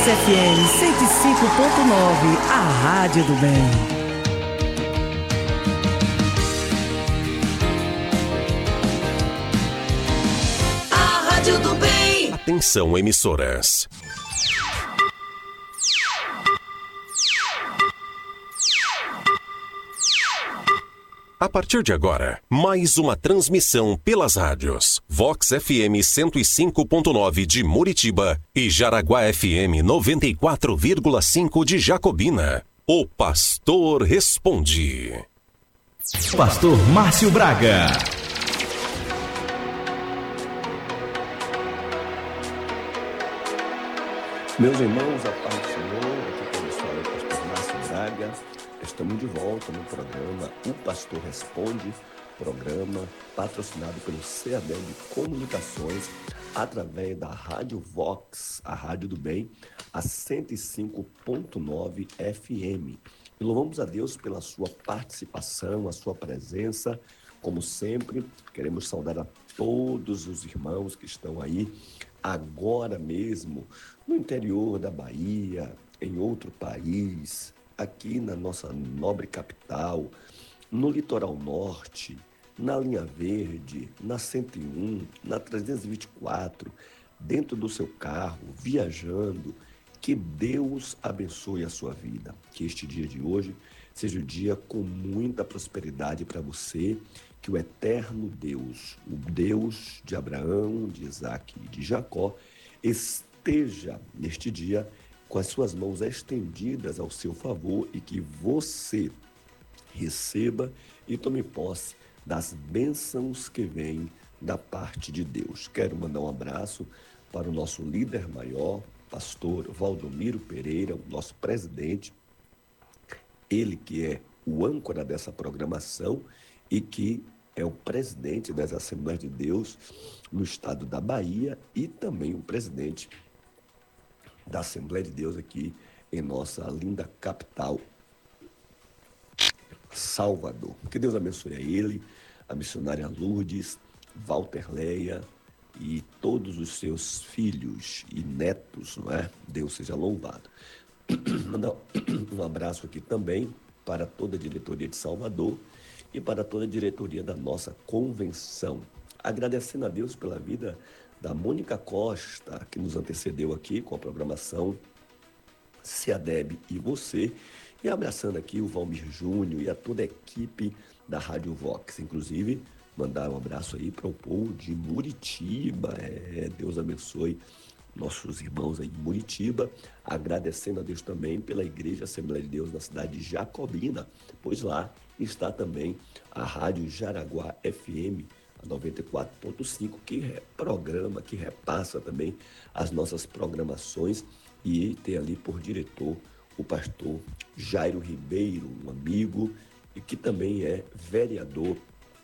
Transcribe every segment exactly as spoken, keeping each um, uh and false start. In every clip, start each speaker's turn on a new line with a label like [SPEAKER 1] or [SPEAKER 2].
[SPEAKER 1] F M cento e cinco ponto nove, a Rádio do Bem.
[SPEAKER 2] A Rádio do Bem.
[SPEAKER 3] Atenção, emissoras. A partir de agora, mais uma transmissão pelas rádios Vox F M cento e cinco ponto nove de Muritiba e Jaraguá F M noventa e quatro vírgula cinco de Jacobina. O Pastor Responde.
[SPEAKER 4] Pastor Márcio Braga.
[SPEAKER 5] Meus irmãos, a paz do Senhor, aqui quem nos fala é o pastor Márcio Braga. Estamos de volta no programa O Pastor Responde, programa patrocinado pelo C A D de Comunicações, através da Rádio Vox, a Rádio do Bem, a cento e cinco ponto nove F M. E louvamos a Deus pela sua participação, a sua presença. Como sempre, queremos saudar a todos os irmãos que estão aí agora mesmo no interior da Bahia, em outro país, aqui na nossa nobre capital, no litoral norte, na linha verde, na cento e um, na trezentos e vinte e quatro, dentro do seu carro, viajando. Que Deus abençoe a sua vida. Que este dia de hoje seja um dia com muita prosperidade para você. Que o eterno Deus, o Deus de Abraão, de Isaac e de Jacó, esteja neste dia com as suas mãos estendidas ao seu favor e que você receba e tome posse das bênçãos que vêm da parte de Deus. Quero mandar um abraço para o nosso líder maior, pastor Valdomiro Pereira, o nosso presidente, ele que é o âncora dessa programação e que é o presidente das Assembleias de Deus no estado da Bahia e também o presidente da Assembleia de Deus aqui em nossa linda capital, Salvador. Que Deus abençoe a ele, a missionária Lourdes, Walter Leia e todos os seus filhos e netos, não é? Deus seja louvado. Mandar um abraço aqui também para toda a diretoria de Salvador e para toda a diretoria da nossa convenção. Agradecendo a Deus pela vida da Mônica Costa, que nos antecedeu aqui com a programação C A D E B e você, e abraçando aqui o Valmir Júnior e a toda a equipe da Rádio Vox. Inclusive, mandar um abraço aí para o povo de Muritiba. É, Deus abençoe nossos irmãos aí em Muritiba, agradecendo a Deus também pela Igreja Assembleia de Deus na cidade de Jacobina, pois lá está também a Rádio Jaraguá F M, a noventa e quatro ponto cinco, que programa, que repassa também as nossas programações e tem ali por diretor o pastor Jairo Ribeiro, um amigo e que também é vereador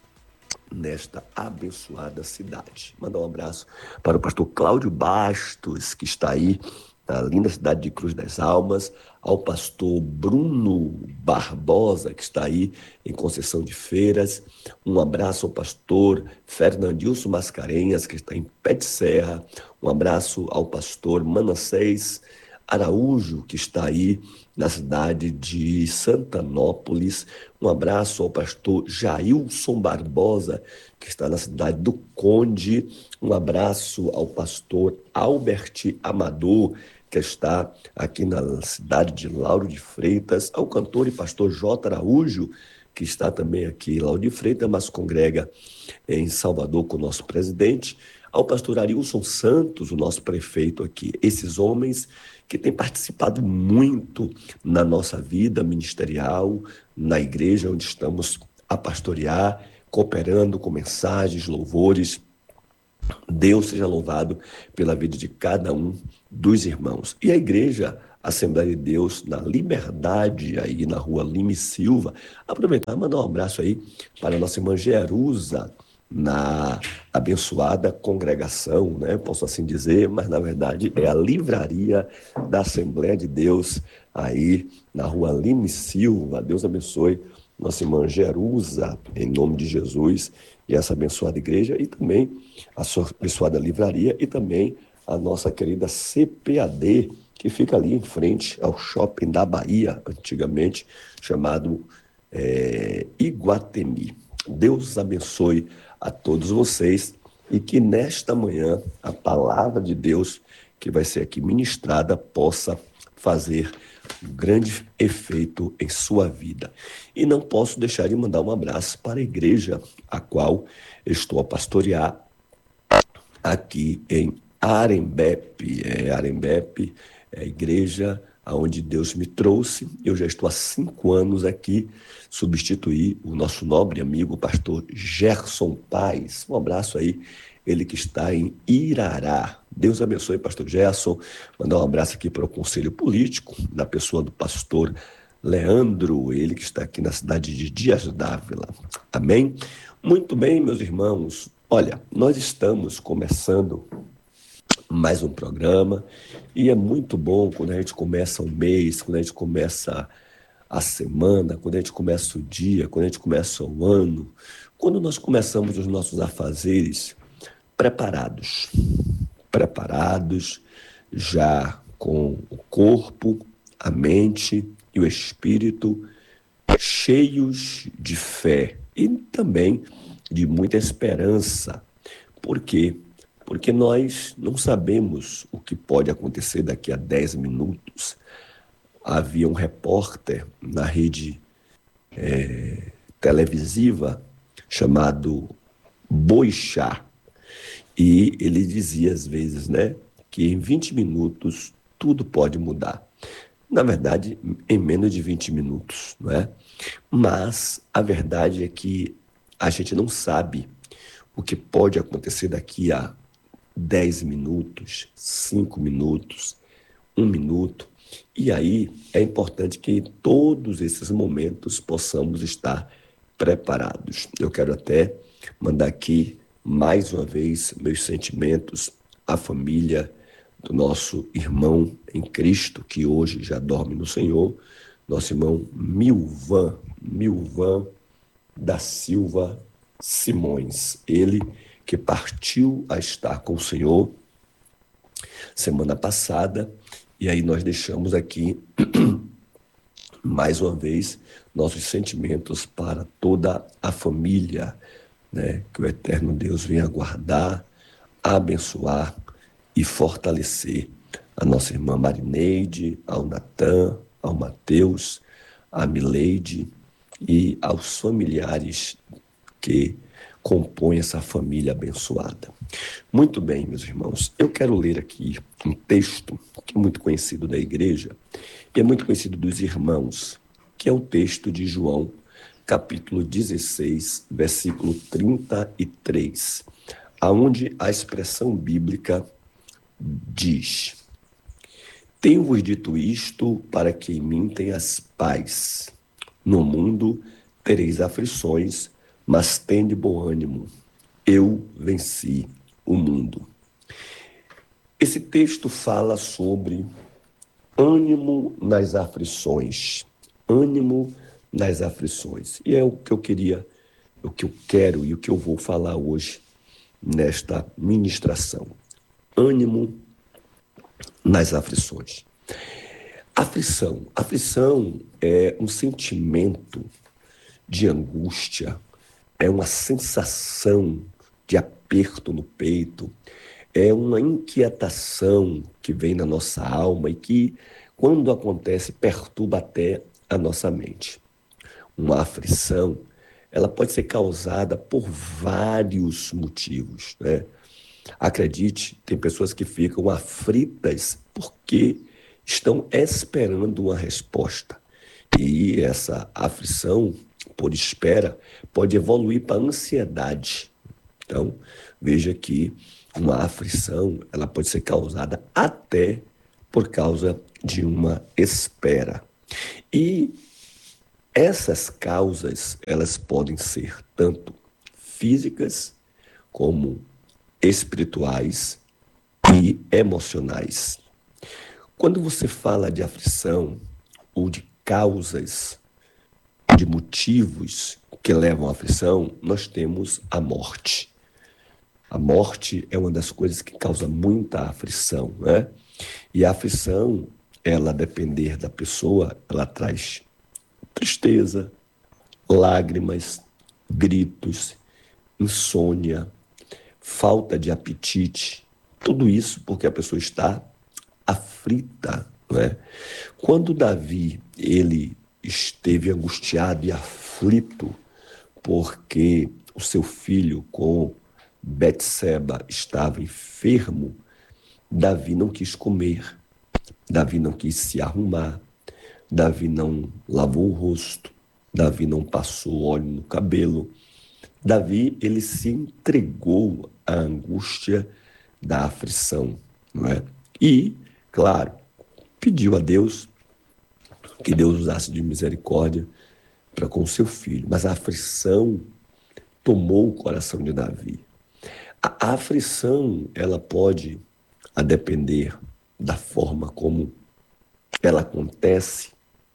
[SPEAKER 5] nesta abençoada cidade. Mandar um abraço para o pastor Cláudio Bastos, que está aí na linda cidade de Cruz das Almas, ao pastor Bruno Barbosa, que está aí em Conceição de Feiras. Um abraço ao pastor Fernandilson Mascarenhas, que está em Pé de Serra. Um abraço ao pastor Manassés Araújo, que está aí na cidade de Santanópolis. Um abraço ao pastor Jailson Barbosa, que está na cidade do Conde. Um abraço ao pastor Albert Amador, que está aqui na cidade de Lauro de Freitas. Ao cantor e pastor J. Araújo, que está também aqui em Lauro de Freitas, mas congrega em Salvador com o nosso presidente. Ao pastor Arilson Santos, o nosso prefeito aqui. Esses homens que têm participado muito na nossa vida ministerial, na igreja onde estamos a pastorear, cooperando com mensagens, louvores. Deus seja louvado pela vida de cada um dos irmãos. E a igreja Assembleia de Deus na Liberdade, aí na rua Lime Silva, aproveitar e mandar um abraço aí para a nossa irmã Jerusa, na abençoada congregação, né? Posso assim dizer, mas na verdade é a livraria da Assembleia de Deus aí na rua Lime Silva. Deus abençoe nossa irmã Jerusa, em nome de Jesus, e essa abençoada igreja, e também a sua abençoada livraria, e também a nossa querida C P A D, que fica ali em frente ao shopping da Bahia, antigamente chamado é, Iguatemi. Deus abençoe a todos vocês e que nesta manhã a palavra de Deus que vai ser aqui ministrada possa fazer um grande efeito em sua vida. E não posso deixar de mandar um abraço para a igreja a qual estou a pastorear aqui em Arembepe. É, Arembepe é a igreja aonde Deus me trouxe. Eu já estou há cinco anos aqui, substituí o nosso nobre amigo, o pastor Gerson Paz. Um abraço aí, ele que está em Irará. Deus abençoe, pastor Gerson. Mandar um abraço aqui para o Conselho Político, na pessoa do pastor Leandro, ele que está aqui na cidade de Dias d'Ávila. Amém? Muito bem, meus irmãos. Olha, nós estamos começando mais um programa e é muito bom quando a gente começa o mês, quando a gente começa a semana, quando a gente começa o dia, quando a gente começa o ano, quando nós começamos os nossos afazeres preparados, preparados já com o corpo, a mente e o espírito cheios de fé e também de muita esperança. Por quê? Porque nós não sabemos o que pode acontecer daqui a dez minutos. Havia um repórter na rede é, televisiva chamado Boixá, e ele dizia às vezes, né, que em vinte minutos tudo pode mudar. Na verdade, em menos de vinte minutos, não é? Mas a verdade é que a gente não sabe o que pode acontecer daqui a dez minutos, cinco minutos, um minuto. E aí é importante que em todos esses momentos possamos estar preparados. Eu quero até mandar aqui mais uma vez meus sentimentos à família do nosso irmão em Cristo, que hoje já dorme no Senhor, nosso irmão Milvan, Milvan da Silva Simões, ele que partiu a estar com o Senhor semana passada, e aí nós deixamos aqui mais uma vez nossos sentimentos para toda a família, né? Que o eterno Deus venha guardar, abençoar e fortalecer a nossa irmã Marineide, ao Natan, ao Mateus, a Mileide e aos familiares que compõem essa família abençoada. Muito bem, meus irmãos, eu quero ler aqui um texto que é muito conhecido da igreja e é muito conhecido dos irmãos, que é o texto de João, capítulo dezesseis, versículo trinta e três, aonde a expressão bíblica diz: tenho-vos dito isto para que em mim tenhas paz. No mundo tereis aflições, mas tende bom ânimo. Eu venci o mundo. Esse texto fala sobre ânimo nas aflições. Ânimo nas aflições. E é o que eu queria, o que eu quero e o que eu vou falar hoje nesta ministração. Ânimo nas aflições. Aflição. Aflição é um sentimento de angústia, é uma sensação de aperto no peito, é uma inquietação que vem na nossa alma e que, quando acontece, perturba até a nossa mente. Uma aflição, ela pode ser causada por vários motivos, né? Acredite, tem pessoas que ficam aflitas porque estão esperando uma resposta. E essa aflição, por espera, pode evoluir para ansiedade. Então, veja que uma aflição, ela pode ser causada até por causa de uma espera. E essas causas, elas podem ser tanto físicas como espirituais e emocionais. Quando você fala de aflição ou de causas, de motivos que levam à aflição, nós temos a morte. A morte é uma das coisas que causa muita aflição, né? E a aflição, ela depender da pessoa, ela traz tristeza, lágrimas, gritos, insônia, falta de apetite, tudo isso porque a pessoa está aflita, não é? Quando Davi, ele esteve angustiado e aflito porque o seu filho com Betseba estava enfermo, Davi não quis comer, Davi não quis se arrumar, Davi não lavou o rosto, Davi não passou óleo no cabelo. Davi, ele se entregou à angústia da aflição, não é? E, claro, pediu a Deus que Deus usasse de misericórdia para com seu filho. Mas a aflição tomou o coração de Davi. A aflição, ela pode, a depender da forma como ela acontece.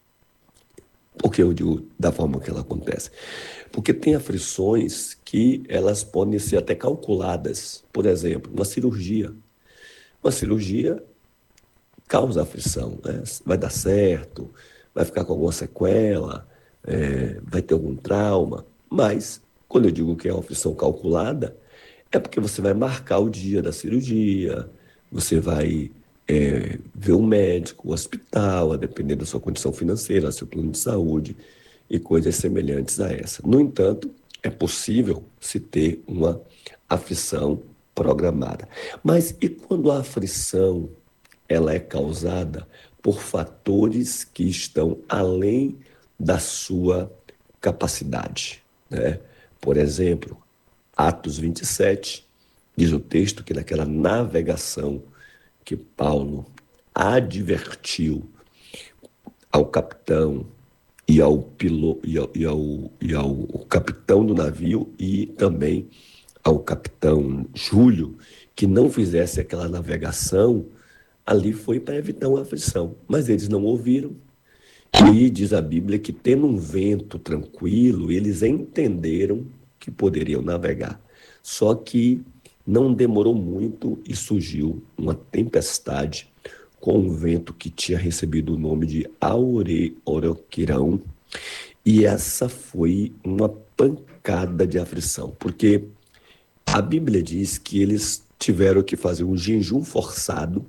[SPEAKER 5] Por que eu digo da forma que ela acontece? Porque tem aflições que elas podem ser até calculadas. Por exemplo, uma cirurgia. Uma cirurgia causa aflição, né? Vai dar certo, vai ficar com alguma sequela, é, vai ter algum trauma. Mas, quando eu digo que é uma aflição calculada, é porque você vai marcar o dia da cirurgia, você vai é, ver um médico, o hospital, a depender da sua condição financeira, seu plano de saúde e coisas semelhantes a essa. No entanto, é possível se ter uma aflição programada. Mas e quando a aflição ela é causada por fatores que estão além da sua capacidade, né? Por exemplo, Atos vinte e sete, diz o texto que naquela navegação que Paulo advertiu ao capitão e ao piloto e ao, e ao, e ao capitão do navio e também ao capitão Júlio que não fizesse aquela navegação, ali foi para evitar uma aflição. Mas eles não ouviram. E diz a Bíblia que, tendo um vento tranquilo, eles entenderam que poderiam navegar. Só que não demorou muito e surgiu uma tempestade com um vento que tinha recebido o nome de Aure-Oroquirão. E essa foi uma pancada de aflição, porque a Bíblia diz que eles tiveram que fazer um jejum forçado,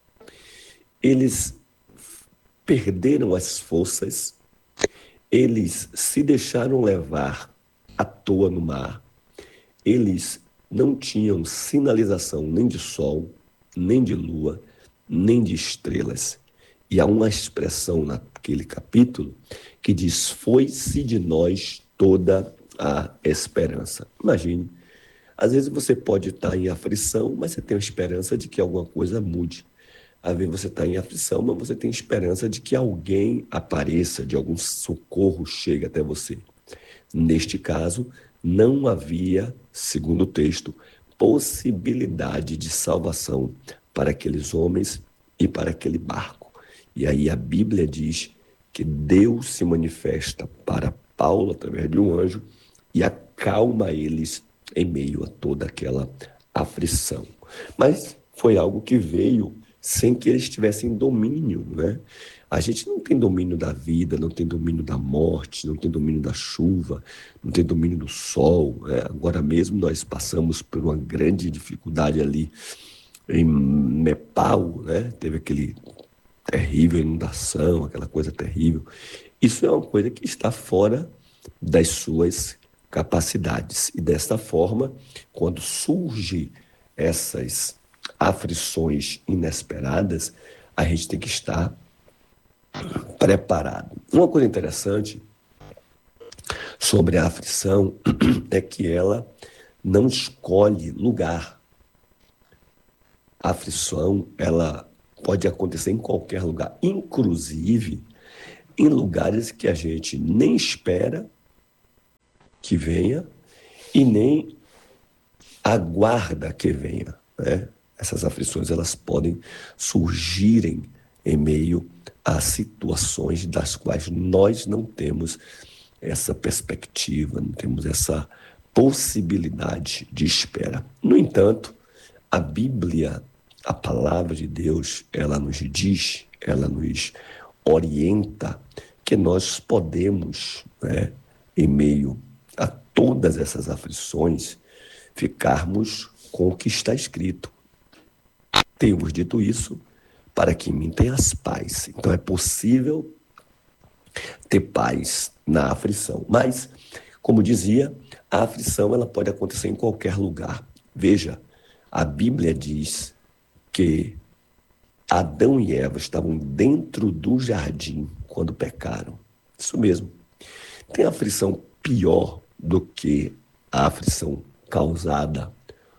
[SPEAKER 5] eles perderam as forças, eles se deixaram levar à toa no mar, eles não tinham sinalização nem de sol, nem de lua, nem de estrelas. E há uma expressão naquele capítulo que diz: foi-se de nós toda a esperança. Imagine, às vezes você pode estar em aflição, mas você tem a esperança de que alguma coisa mude. Às vezes você está em aflição, mas você tem esperança de que alguém apareça, de algum socorro chegue até você. Neste caso, não havia, segundo o texto, possibilidade de salvação para aqueles homens e para aquele barco. E aí a Bíblia diz que Deus se manifesta para Paulo através de um anjo e acalma eles em meio a toda aquela aflição. Mas foi algo que veio sem que eles tivessem domínio, né? A gente não tem domínio da vida, não tem domínio da morte, não tem domínio da chuva, não tem domínio do sol, né? Agora mesmo nós passamos por uma grande dificuldade ali em Nepal, né? Teve aquele terrível inundação, aquela coisa terrível. Isso é uma coisa que está fora das suas capacidades. E desta forma, quando surgem essas aflições inesperadas, a gente tem que estar preparado. Uma coisa interessante sobre a aflição é que ela não escolhe lugar. A aflição, ela pode acontecer em qualquer lugar, inclusive em lugares que a gente nem espera que venha e nem aguarda que venha, né? Essas aflições, elas podem surgirem em meio a situações das quais nós não temos essa perspectiva, não temos essa possibilidade de espera. No entanto, a Bíblia, a palavra de Deus, ela nos diz ela nos orienta que nós podemos, né, em meio a todas essas aflições, ficarmos com o que está escrito. Tenho-vos dito isso para que em mim tenhas paz. Então é possível ter paz na aflição. Mas, como dizia, a aflição ela pode acontecer em qualquer lugar. Veja, a Bíblia diz que Adão e Eva estavam dentro do jardim quando pecaram. Isso mesmo. Tem aflição pior do que a aflição causada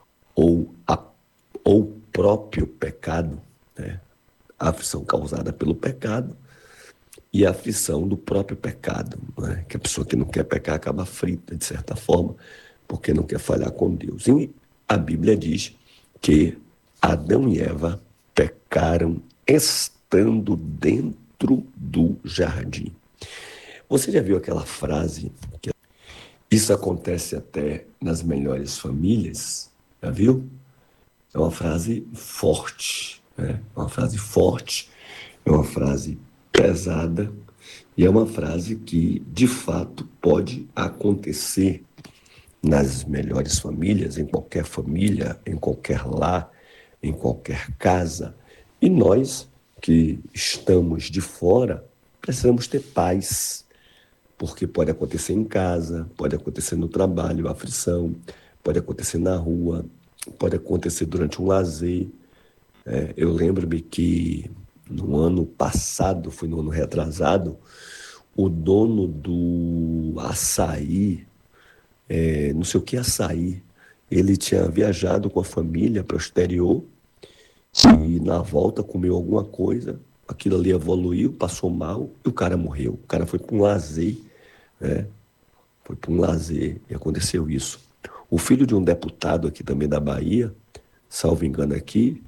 [SPEAKER 5] ou a, ou o próprio pecado, né? A aflição causada pelo pecado e a aflição do próprio pecado, né? Que a pessoa que não quer pecar acaba frita, de certa forma, porque não quer falhar com Deus. E a Bíblia diz que Adão e Eva pecaram estando dentro do jardim. Você já viu aquela frase que isso acontece até nas melhores famílias? Já viu? É uma frase forte, né? É uma frase forte, é uma frase pesada e é uma frase que, de fato, pode acontecer nas melhores famílias, em qualquer família, em qualquer lar, em qualquer casa. E nós que estamos de fora precisamos ter paz, porque pode acontecer em casa, pode acontecer no trabalho, aflição, pode acontecer na rua, pode acontecer durante um lazer. É, eu lembro-me que no ano passado, foi no ano retrasado, o dono do açaí, é, não sei o que açaí, ele tinha viajado com a família para o exterior e na volta comeu alguma coisa, aquilo ali evoluiu, passou mal e o cara morreu. O cara foi para um lazer, né? Foi para um lazer e aconteceu isso. O filho de um deputado aqui também da Bahia, salvo engano aqui,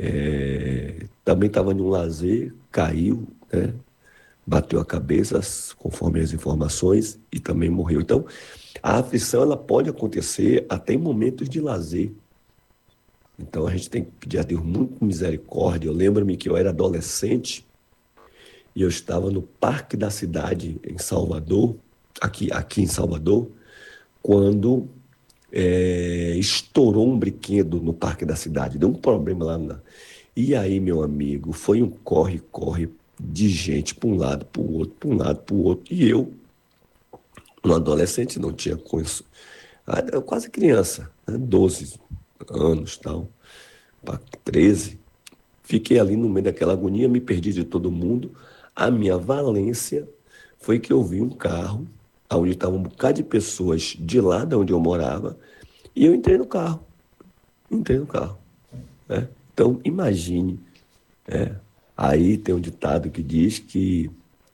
[SPEAKER 5] é, também estava em um lazer, caiu, né? Bateu a cabeça, conforme as informações, e também morreu. Então, a aflição ela pode acontecer até em momentos de lazer. Então, a gente tem que pedir a Deus muito misericórdia. Eu lembro-me que eu era adolescente e eu estava no Parque da Cidade, em Salvador, aqui, aqui em Salvador, quando é, estourou um brinquedo no Parque da Cidade. Deu um problema lá. Na... E aí, meu amigo, foi um corre-corre de gente para um lado, para o outro, para um lado, para o outro. E eu, um adolescente, não tinha conhecido, eu quase criança, né? doze anos, tal, para treze. Fiquei ali no meio daquela agonia, me perdi de todo mundo. A minha valência foi que eu vi um carro, onde estavam um bocado de pessoas de lá de onde eu morava, e eu entrei no carro. Entrei no carro. Né? Então, imagine, é, aí tem um ditado que diz que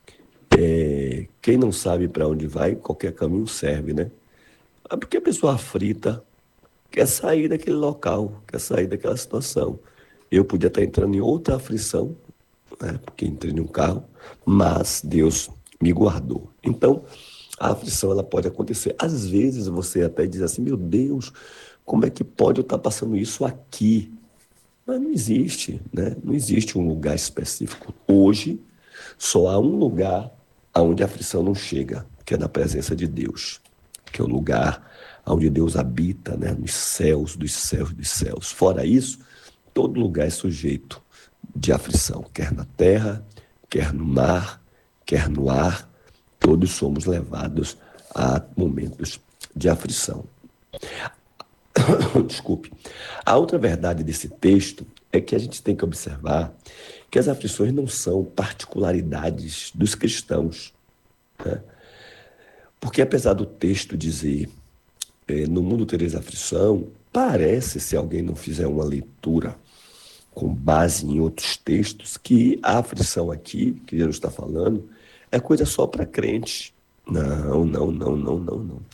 [SPEAKER 5] é, quem não sabe para onde vai, qualquer caminho serve, né? Porque a pessoa aflita quer sair daquele local, quer sair daquela situação. Eu podia estar entrando em outra aflição, né? Porque entrei num carro, mas Deus me guardou. Então, a aflição ela pode acontecer. Às vezes você até diz assim, meu Deus, como é que pode eu estar passando isso aqui? Mas não existe, né? Não existe um lugar específico. Hoje, só há um lugar onde a aflição não chega, que é na presença de Deus, que é o lugar onde Deus habita, né? Nos céus, dos céus, dos céus. Fora isso, todo lugar é sujeito de aflição, quer na terra, quer no mar, quer no ar, todos somos levados a momentos de aflição. Desculpe. A outra verdade desse texto é que a gente tem que observar que as aflições não são particularidades dos cristãos, né? Porque apesar do texto dizer é, no mundo tereis aflição, parece, se alguém não fizer uma leitura com base em outros textos, que a aflição aqui, que Jesus está falando, é coisa só para crente. Não, não, não, não, não, não.